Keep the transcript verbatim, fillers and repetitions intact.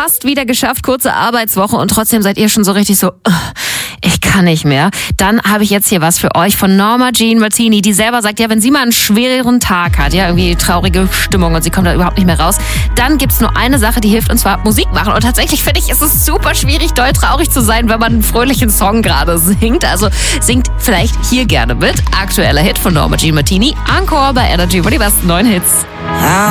fast wieder geschafft, kurze Arbeitswoche und trotzdem seid ihr schon so richtig so, ich kann nicht mehr. Dann habe ich jetzt hier was für euch von Norma Jean Martini, die selber sagt, ja, wenn sie mal einen schweren Tag hat, ja, irgendwie traurige Stimmung und sie kommt da überhaupt nicht mehr raus, dann gibt's nur eine Sache, die hilft, und zwar Musik machen. Und tatsächlich finde ich, ist es super schwierig, doll traurig zu sein, wenn man einen fröhlichen Song gerade singt. Also singt vielleicht hier gerne mit. Aktueller Hit von Norma Jean Martini, Encore bei Energy, über die besten neuen Hits.